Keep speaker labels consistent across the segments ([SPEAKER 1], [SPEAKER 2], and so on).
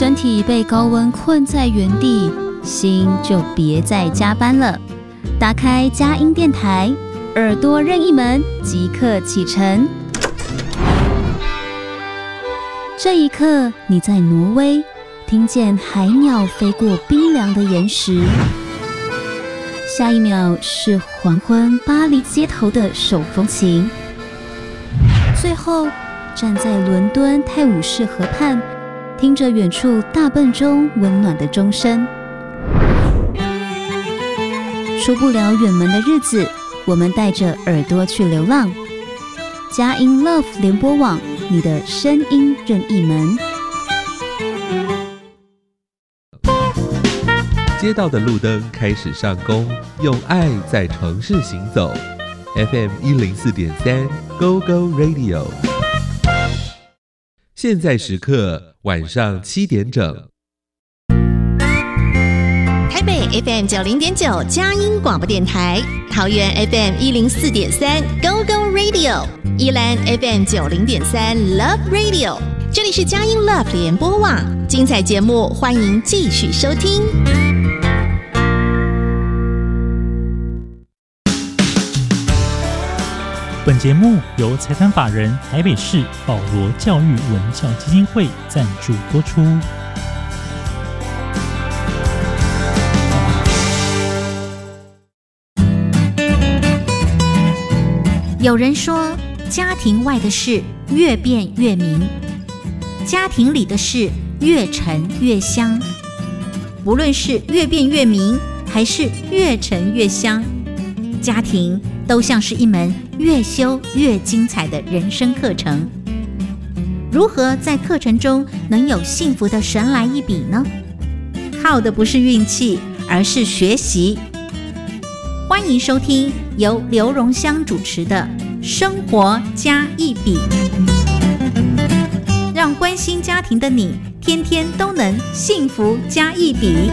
[SPEAKER 1] 身体被高温困在原地，心就别再加班了。打开佳音电台，耳朵任意门，即刻启程。这一刻，你在挪威，听见海鸟飞过冰凉的岩石。下一秒是黄昏巴黎街头的手风琴。最后，站在伦敦泰晤士河畔，听着远处大笨钟温暖的钟声。出不了远门的日子，我们带着耳朵去流浪。佳音 Love 联播网，你的声音任意门。
[SPEAKER 2] 街道的路灯开始上工，用爱在城市行走。FM 104.3 Go Go Radio。现在时刻晚上7点整。
[SPEAKER 3] 台北 FM 90.9佳音广播电台，桃园 FM 104.3 Go Go Radio， 宜兰 FM 90.3 Love Radio。这里是佳音 Love 联播网，精彩节目欢迎继续收听。
[SPEAKER 4] 本节目由财团法人台北市保罗教育文教基金会赞助播出。
[SPEAKER 5] 有人说，家庭外的事越变越明，家庭里的事越沉越香。无论是越变越明，还是越沉越香，家庭都像是一门越修越精彩的人生课程。如何在课程中能有幸福的神来一笔呢？靠的不是运气，而是学习。欢迎收听由刘荣香主持的《生活加一笔》，让关心家庭的你天天都能幸福加一笔。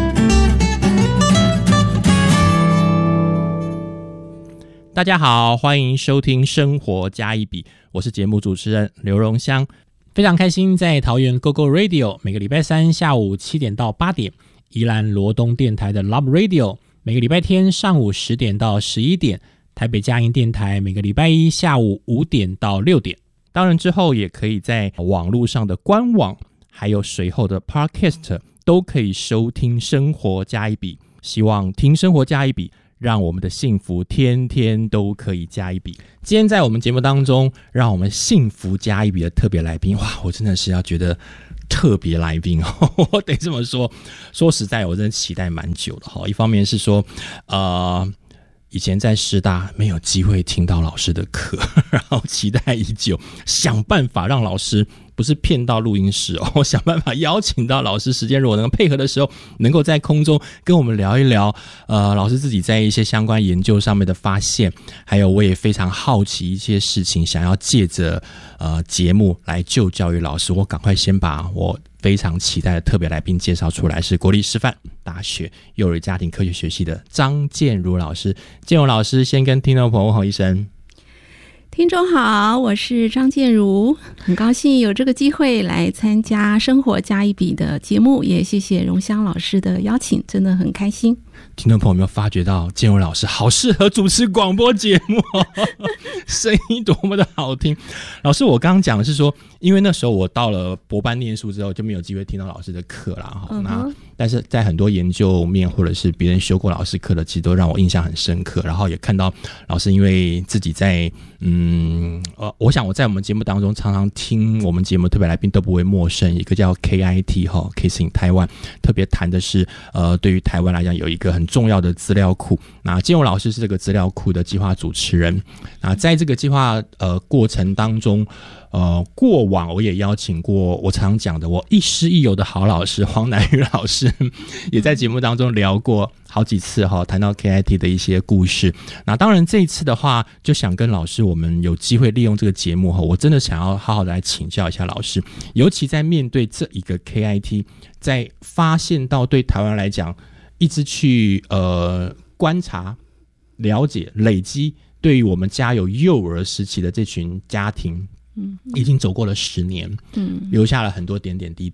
[SPEAKER 6] 大家好，欢迎收听《生活加一笔》，我是节目主持人刘荣香，非常开心在桃园 GoGo Radio 每个礼拜三下午7点到8点，宜兰罗东电台的 Love Radio 每个礼拜天上午10点到11点，台北佳音电台每个礼拜一下午5点到6点。当然之后也可以在网络上的官网还有随后的 Podcast 都可以收听《生活加一笔》，希望听《生活加一笔》让我们的幸福天天都可以加一笔。今天在我们节目当中，让我们幸福加一笔的特别来宾，哇，我真的是要觉得特别来宾我得这么说。说实在，我真的期待蛮久的。一方面是说，以前在师大没有机会听到老师的课，然后期待已久，想办法让老师不是骗到录音室想办法邀请到老师，时间如果能够配合的时候，能够在空中跟我们聊一聊老师自己在一些相关研究上面的发现，还有我也非常好奇一些事情，想要借着节目来就教育老师。我赶快先把我非常期待的特别来宾介绍出来，是国立师范大学幼儿家庭科学学系的张建如老师。建如老师先跟听众朋友问候一声。
[SPEAKER 7] 听众好，我是张建如，很高兴有这个机会来参加《生活加一笔》的节目，也谢谢荣香老师的邀请，真的很开心。
[SPEAKER 6] 听众朋友有没有发觉到建如老师好适合主持广播节目声音多么的好听。老师，我刚刚讲的是说，因为那时候我到了博班念书之后就没有机会听到老师的课啦，那但是在很多研究面或者是别人修过老师课的，其实都让我印象很深刻。然后也看到老师因为自己在我想我在我们节目当中常常听我们节目特别来宾都不会陌生，一个叫 KIT Case in Taiwan， 特别谈的是对于台湾来讲有一个很重要的资料库。那建荣老师是这个资料库的计划主持人。那在这个计划过程当中，过往我也邀请过我常讲的我亦师亦友的好老师黄乃瑜老师，也在节目当中聊过好几次谈到 KIT 的一些故事。那当然这一次的话，就想跟老师我们有机会利用这个节目，我真的想要好好的来请教一下老师，尤其在面对这一个 KIT， 在发现到对台湾来讲一直去观察了解累积对于我们家有幼儿时期的这群家庭已经走过了10年，留下了很多点点滴滴。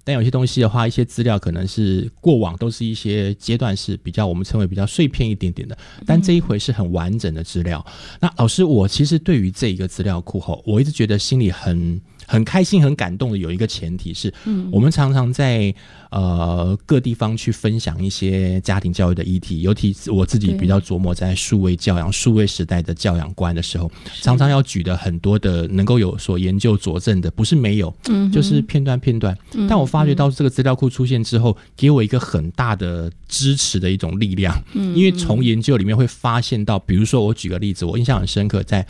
[SPEAKER 6] 但有些东西的话，一些资料可能是过往都是一些阶段式比较我们称为比较碎片一点点的，但这一回是很完整的资料。那老师，我其实对于这一个资料库后，我一直觉得心里很开心很感动的有一个前提是，我们常常在各地方去分享一些家庭教育的议题，尤其我自己比较琢磨在数位教养数位时代的教养观的时候，常常要举的很多的能够有所研究佐证的不是没有，就是片段，但我发觉到这个资料库出现之后，给我一个很大的支持的一种力量，因为从研究里面会发现到，比如说我举个例子，我印象很深刻，在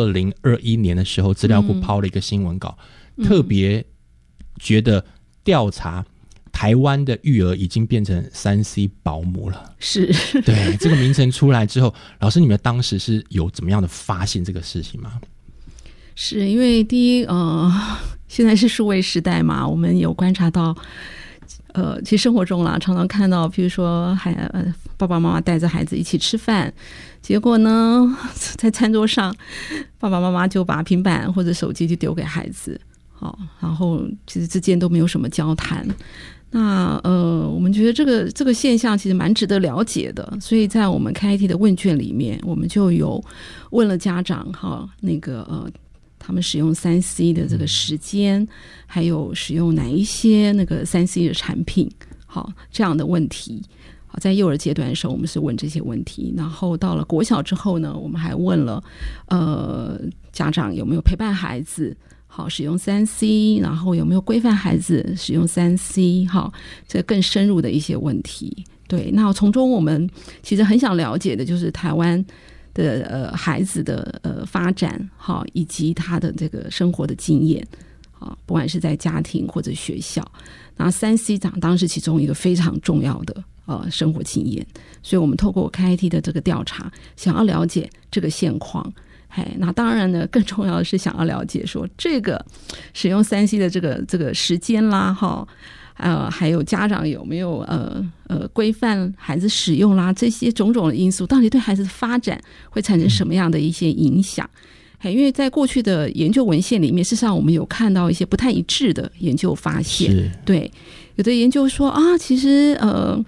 [SPEAKER 6] 2021年的时候，资料库抛了一个新闻稿，特别觉得调查台湾的育儿已经变成3C 保姆了。
[SPEAKER 7] 是，
[SPEAKER 6] 对，这个名称出来之后，老师你们当时是有怎么样的发现这个事情吗？
[SPEAKER 7] 是因为第一现在是数位时代嘛，我们有观察到其实生活中啦，常常看到比如说爸爸妈妈带着孩子一起吃饭，结果呢在餐桌上爸爸妈妈就把平板或者手机就丢给孩子，好，然后其实之间都没有什么交谈。那我们觉得这个现象其实蛮值得了解的，所以在我们KIT的问卷里面，我们就有问了家长那个他们使用3C 的这个时间，还有使用哪一些那个3C 的产品，好，这样的问题。好，在幼儿阶段的时候我们是问这些问题，然后到了国小之后呢，我们还问了家长有没有陪伴孩子好使用3C， 然后有没有规范孩子使用3C， 好，这更深入的一些问题。对，那从中我们其实很想了解的就是台湾的孩子的发展，好，以及他的这个生活的经验，好，不管是在家庭或者学校，那 3C 当时其中一个非常重要的生活经验，所以我们透过 KIT 的这个调查，想要了解这个现况。那当然呢，更重要的是想要了解说这个使用3C 的这个时间啦，还有家长有没有规范孩子使用啦，这些种种的因素到底对孩子的发展会产生什么样的一些影响。因为在过去的研究文献里面，事实上我们有看到一些不太一致的研究发现。对，有的研究说其实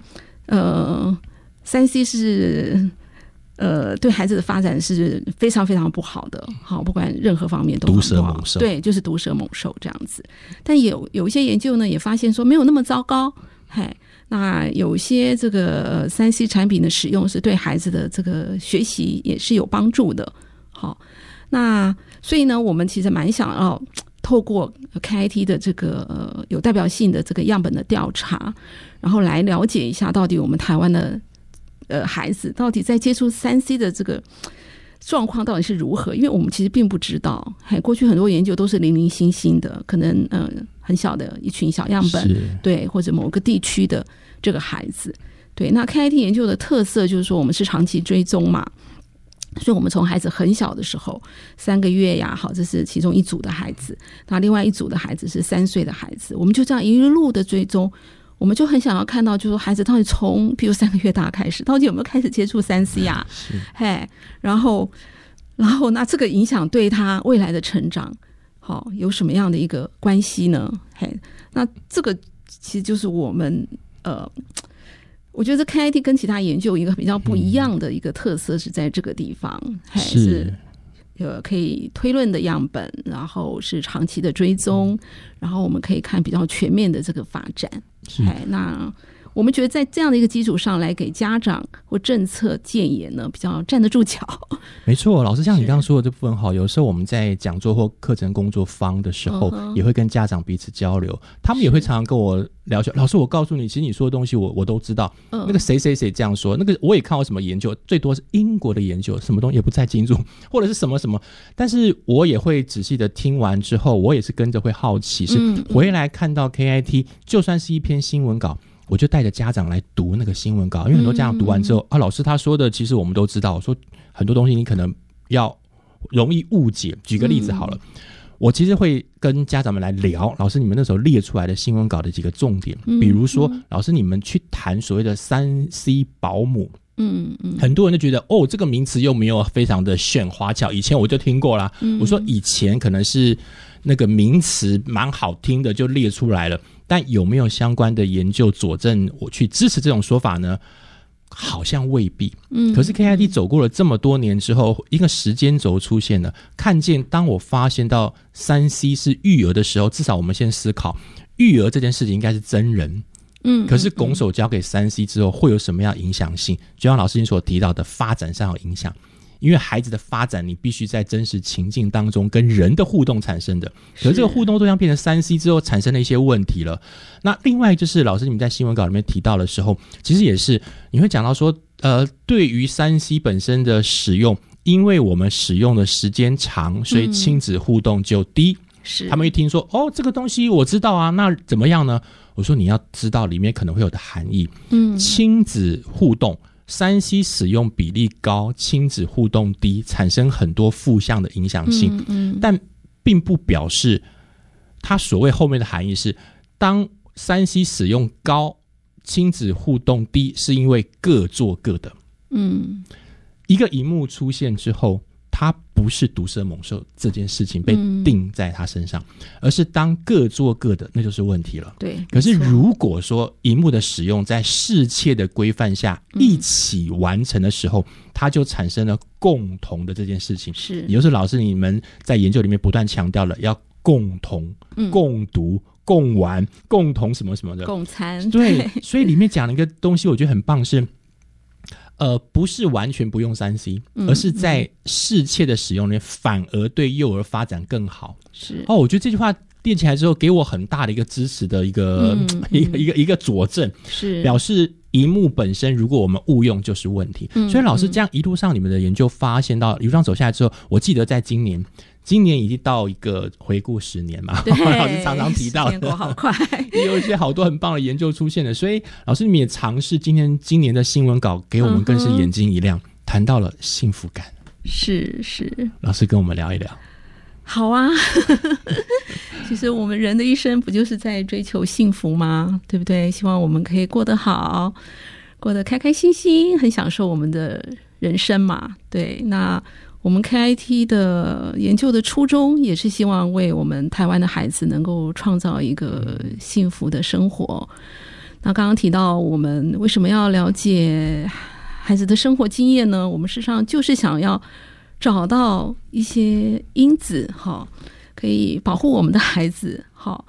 [SPEAKER 7] 3C 是对孩子的发展是非常非常不好的，好，不管任何方面都很不好，毒蛇猛兽，对，就是毒蛇猛兽这样子。但有一些研究呢，也发现说没有那么糟糕。那有些这个3C 产品的使用是对孩子的这个学习也是有帮助的。好，那所以呢，我们其实蛮想要透过 KIT 的这个有代表性的这个样本的调查，然后来了解一下到底我们台湾的孩子到底在接触 3C 的这个状况到底是如何，因为我们其实并不知道，过去很多研究都是零零星星的，可能很小的一群小样本，对，或者某个地区的这个孩子。对，那 KIT 研究的特色就是说我们是长期追踪嘛，所以我们从孩子很小的时候3个月呀，好，这是其中一组的孩子，那另外一组的孩子是3岁的孩子，我们就这样一路的追踪，我们就很想要看到就是说孩子到底从比如3个月大开始到底有没有开始接触 3C 啊，然后那这个影响对他未来的成长好有什么样的一个关系呢？那这个其实就是我们我觉得 KIT 跟其他研究一个比较不一样的一个特色是在这个地方，是可以推论的样本，然后是长期的追踪，然后我们可以看比较全面的这个发展。那我们觉得在这样的一个基础上来给家长或政策建言呢，比较站得住脚。没错，老师像你刚刚说的这部分好，有时候我们在讲座或课程工作坊的时候，也会跟家长彼此交流，他们也会常常跟我聊聊，老师我告诉你，其实你说的东西我都知道，那个谁谁谁这样说，那个我也看过什么研究，最多是英国的研究，什么东西也不太清楚，或者是什么什么，但是我也会仔细的听完之后，我也是跟着会好奇，是回来看到 KIT 就算是一篇新闻稿，我就带着家长来读那个新闻稿，因为很多家长读完之后老师他说的其实我们都知道，我说很多东西你可能要容易误解。举个例子好了，我其实会跟家长们来聊，老师你们那时候列出来的新闻稿的几个重点，比如说老师你们去谈所谓的 3C 保姆，很多人就觉得这个名词又没有非常的炫花俏，以前我就听过啦，我说以前可能是那个名词蛮好听的就列出来了，
[SPEAKER 6] 但有没有相关的研究佐证我去支持这种说法呢？好像未必。可是 KIT 走过了这么多年之后，一个时间轴出现了，看见当我发现到 3C 是育儿的时候，至少我们先思考育儿这件事情应该是真人。可是拱手交给 3C 之后会有什么样影响性？就像老师您所提到的发展上有影响，因为孩子的发展你必须在真实情境当中跟人的互动产生的，可是这个互动对象变成 3C 之后产生了一些问题了。那另外就是老师你们在新闻稿里面提到的时候，其实也是你会讲到说对于 3C 本身的使用，因为我们使用的时间长，所以亲子互动就低。他们一听说这个东西我知道啊，那怎么样呢？我说你要知道里面可能会有的含义。亲子互动 3C 使用比例高，亲子互动低，产生很多负向的影响性。但并不表示它所谓后面的含义是当 3C 使用高，亲子互动低，是因为各做各的。一个萤幕出现之后，它不是毒蛇猛兽这件事情被定在他身上，而是当各做各的，那就是问题了。对。可是如果说萤幕的使用在适切的规范下一起完成的时候，它就产生了共同的这件事情。是。也就是老师你们在研究里面不断强调了要共同、共读、共玩、共同什么什么的
[SPEAKER 7] 共餐。
[SPEAKER 6] 对。所以里面讲了一个东西，我觉得很棒是。不是完全不用 3C，而是在适切的使用里面，反而对幼儿发展更好。是我觉得这句话练起来之后，给我很大的一个支持的一个佐证，是表示萤幕本身如果我们误用就是问题。所以老师这样一路上你们的研究发现到一路上走下来之后，我记得在今年已经到一个回顾10年嘛，老师常常提到的，
[SPEAKER 7] 时间过好快，
[SPEAKER 6] 也有一些好多很棒的研究出现了。所以老师你们也尝试今年的新闻稿给我们更是眼睛一亮，谈到了幸福感。是，老师跟我们聊一聊。
[SPEAKER 7] 好啊，其实我们人的一生不就是在追求幸福吗？对不对？希望我们可以过得好，过得开开心心，很享受我们的人生嘛。对，那我们 KIT 的研究的初衷也是希望为我们台湾的孩子能够创造一个幸福的生活。那刚刚提到我们为什么要了解孩子的生活经验呢？我们事实上就是想要找到一些因子可以保护我们的孩子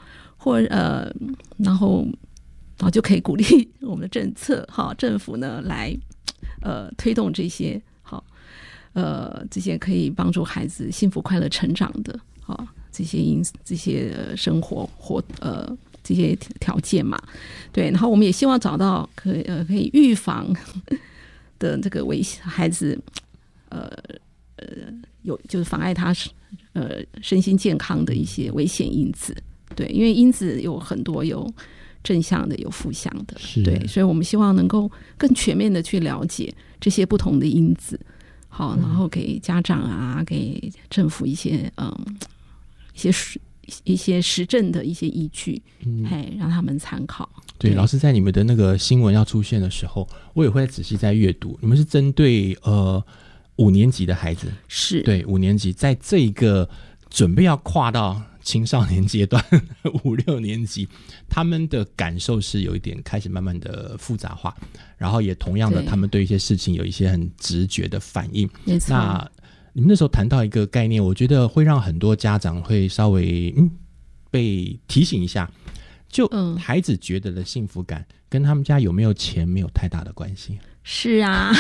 [SPEAKER 7] 然后就可以鼓励我们的政策政府呢来推动这些这些可以帮助孩子幸福快乐成长的这些生活这些条件嘛。对，然后我们也希望找到可以预防的这个孩子就是妨碍他身心健康的一些危险因子。对，因为因子有很多，有正向的有负向的。对，所以我们希望能够更全面的去了解这些不同的因子，然后给家长啊，给政府一些实证的一些依据，让他们参考。
[SPEAKER 6] 对，老师在你们的那个新闻要出现的时候，我也会仔细在阅读。你们是针对5年级的孩子，是对5年级，在这个准备要跨到青少年阶段5、6年级，他们的感受是有一点开始慢慢的复杂化，然后也同样的他们对一些事情有一些很直觉的反应。那你们那时候谈到一个概念，我觉得会让很多家长会稍微被提醒一下，就孩子觉得的幸福感跟他们家有没有钱没有太大的关系。
[SPEAKER 7] 是啊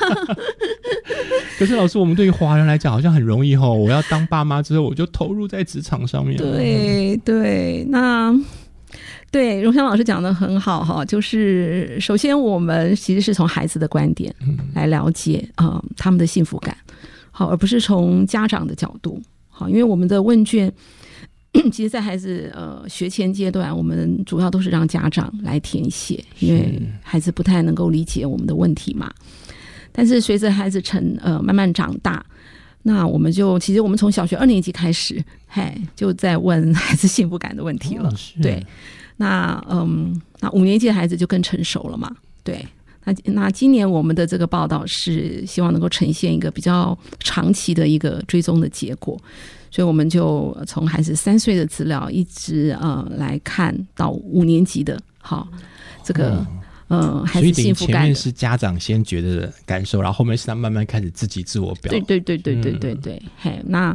[SPEAKER 6] 可是老师，我们对于华人来讲好像很容易我要当爸妈之后我就投入在职场上面。
[SPEAKER 7] 对，那对荣香老师讲得很好就是首先我们其实是从孩子的观点来了解他们的幸福感，而不是从家长的角度。因为我们的问卷其实在孩子学前阶段，我们主要都是让家长来填写，因为孩子不太能够理解我们的问题嘛。但是随着孩子慢慢长大，那我们其实我们从小学2年级开始就在问孩子幸福感的问题了。对，那5年级的孩子就更成熟了嘛。对， 那今年我们的这个报道是希望能够呈现一个比较长期的一个追踪的结果，所以我们就从孩子3岁的资料一直来看到5年级的，好，这个孩子幸福感的。所以前
[SPEAKER 6] 面是家长先觉得的感受，然后后面是他慢慢开始自己自我表。
[SPEAKER 7] 对，嘿，那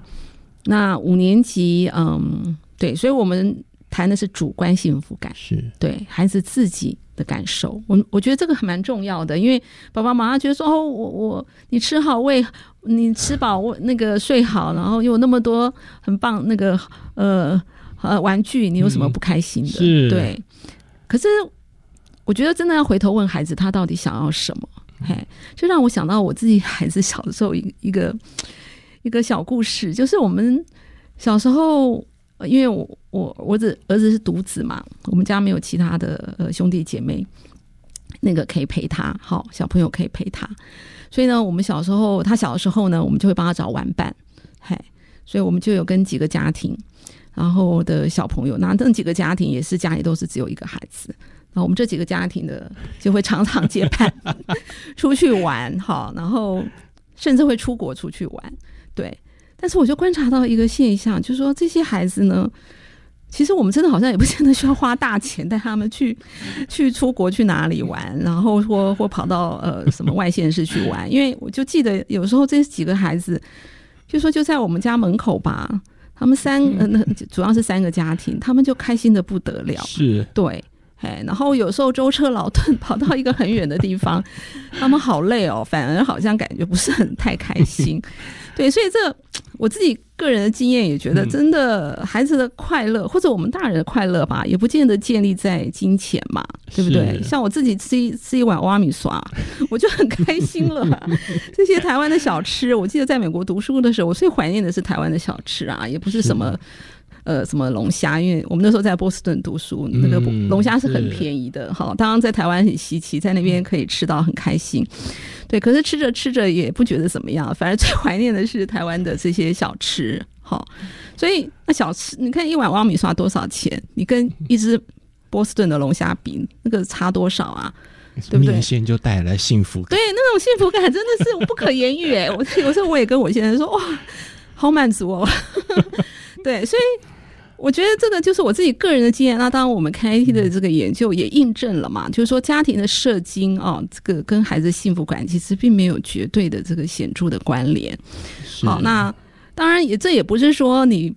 [SPEAKER 7] 5年级，对，所以我们谈的是主观幸福感，是对孩子自己的感受。我觉得这个还蛮重要的，因为爸爸妈妈觉得说你吃好你吃饱那个睡好，然后又有那么多很棒那个玩具，你有什么不开心的？是，对。可是我觉得真的要回头问孩子他到底想要什么，这让我想到我自己孩子小的时候一个小故事，就是我们小时候。因为我儿子是独子嘛，我们家没有其他的兄弟姐妹，那个可以陪他，好，小朋友可以陪他，所以呢，我们他小的时候呢，我们就会帮他找玩伴，所以我们就有跟几个家庭，然后的小朋友，那几个家庭也是家里都是只有一个孩子，然后我们这几个家庭的就会常常结伴出去玩，好，然后甚至会出国出去玩，对。但是我就观察到一个现象，就是说这些孩子呢，其实我们真的好像也不见得需要花大钱带他们去出国去哪里玩，然后或跑到什么外县市去玩，因为我就记得有时候这几个孩子，就说就在我们家门口吧，他们主要是3个家庭，他们就开心的不得了，是，对。然后有时候舟车劳顿跑到一个很远的地方，他们好累哦，反而好像感觉不是太开心。对，所以这我自己个人的经验也觉得，真的孩子的快乐或者我们大人的快乐吧，也不见得建立在金钱嘛，对不对？像我自己吃一碗挖米刷，我就很开心了。这些台湾的小吃，我记得在美国读书的时候，我最怀念的是台湾的小吃啊，也不是什么。什么龙虾，因为我们那时候在波士顿读书，那个龙虾是很便宜的，好，当然在台湾很稀奇，在那边可以吃到很开心，对。可是吃着吃着也不觉得怎么样，反而最怀念的是台湾的这些小吃，好，所以那小吃，你看一碗挖米刷多少钱？你跟一只波士顿的龙虾比，那个差多少啊？对不对？面线就带来幸福感，对，那种幸福感真的是不可言喻哎！我有时候我也跟我先生说，哇，好满足哦，对，所以。我觉得这个就是我自己个人的经验，那当然我们 KIT 的这个研究也印证了嘛，就是说家庭的社经这个跟孩子幸福感其实并没有绝对的这个显著的关联。好，那当然这也不是说你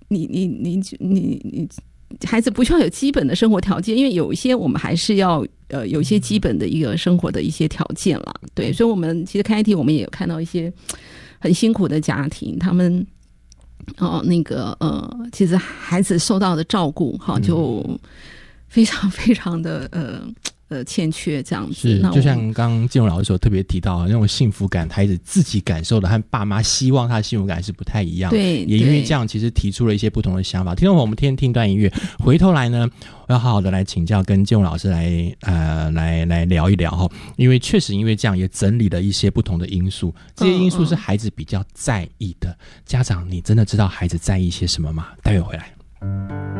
[SPEAKER 7] 孩子不需要有基本的生活条件，因为有一些我们还是要有一些基本的一个生活的一些条件啦。对，所以我们其实 KIT 我们也有看到一些很辛苦的家庭，他们。其实孩子受到的照顾就非常非常的欠缺这样子。是，就像刚刚建荣老师有特别提到那种幸福感，孩子自己感受的和爸妈希望他的幸福感是不太一样。对，也因为这样，其实提出了一些不同的想法。听众朋友，我们听一段音乐，回头来呢，我要好好的来请教跟建荣老师来聊一聊哈。因为确实因为这样也整理了一些不同的因素，这些因素是孩子比较在意的。家长，你真的知道孩子在意些什么吗？待会回来。